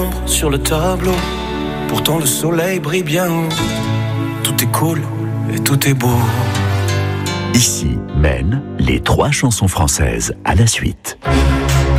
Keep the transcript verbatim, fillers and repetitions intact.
Sur le tableau, pourtant le soleil brille bien. Tout est cool et tout est beau. Ici, mène les trois chansons françaises à la suite.